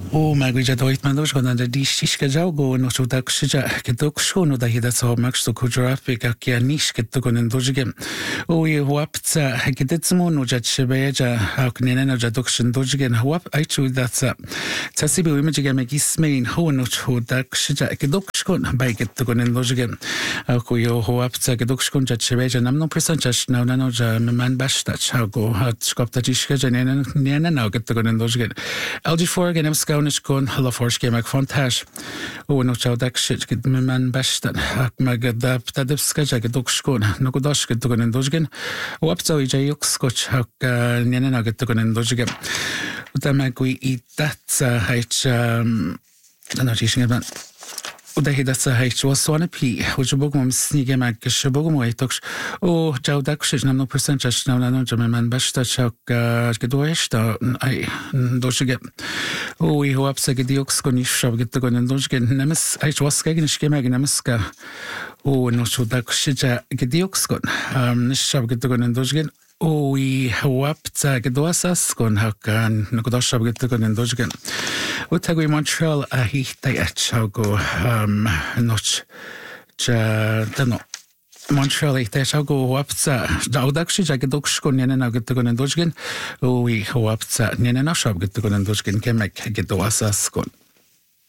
Magwija doit mandos gona da distiska jaugo no so tak shija kedok shono da hida so max to kujrafi ka kianish ketokon endojge. I huapza kedetsmo no jatchebeja haknena no jadokshin dojgen huap aichu datsa. Tasibi image megismein ho no chodak shija kedok shkon by ketokon endojge. Akuyo huapza kedok shkon jatchebeja namno percentage no no ja man bashta chago hat skopta diska janena nena no ketokon endojge. LG4 again Skawnish gon la forske mag fontage. No chaudak shit gid man bestan. Mag da tadipska jag dokskon. No godash gid dogon endojgen. Wapzo ija yukskoch hak nena gid dogon endojgen. Utamagui I datsa haich no teaching man. Uda hidatsa haich was one p which bogum snige mag shabogum waitoks chaudak shit nam no percentage no no man besta chak gedoeshta I dojge. I huapsa gedioks konishab getogon endojgen nemes haich was gegen schemag nemeska. No chudak shija gedioks kon nishab getogon endojgen. I huapza gedoasas kon hakan no godashab getogon endojgen. Utagui Montreal a hita chago noch no Montreal hita chago huapza daudakshi jagedokshko nena getogon endojgen. I huapza nena shab getogon endojgen kemek gedoasas kon.